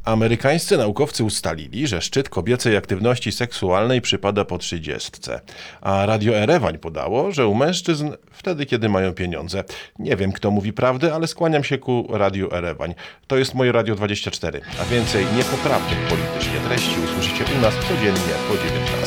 Amerykańscy naukowcy ustalili, że szczyt kobiecej aktywności seksualnej przypada po 30, a Radio Erewań podało, że u mężczyzn wtedy, kiedy mają pieniądze. Nie wiem, kto mówi prawdę, ale skłaniam się ku Radiu Erewań. To jest moje Radio 24, a więcej niepoprawnych politycznie treści usłyszycie u nas codziennie po 19.